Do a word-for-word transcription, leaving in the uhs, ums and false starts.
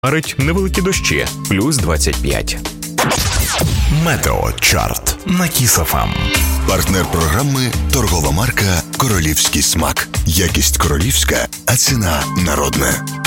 Марить невеликі дощі, плюс двадцять п'ять. Метеочарт на Кіс еф ем. Партнер програми – торгова марка «Королівський смак». Якість королівська, а ціна народна.